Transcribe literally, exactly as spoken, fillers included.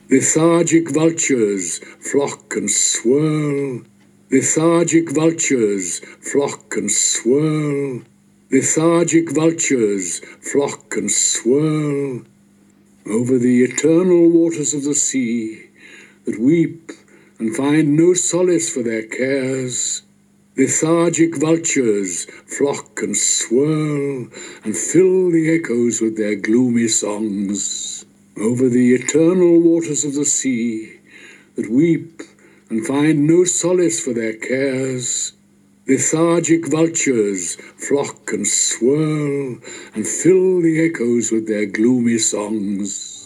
Lethargic vultures flock and swirl. Lethargic vultures flock and swirl. Lethargic vultures flock and swirl over the eternal waters of the sea that weep and find no solace for their cares. Lethargic vultures flock and swirl and fill the echoes with their gloomy songs over the eternal waters of the sea that weep and find no solace for their cares. Lethargic vultures flock and swirl and fill the echoes with their gloomy songs.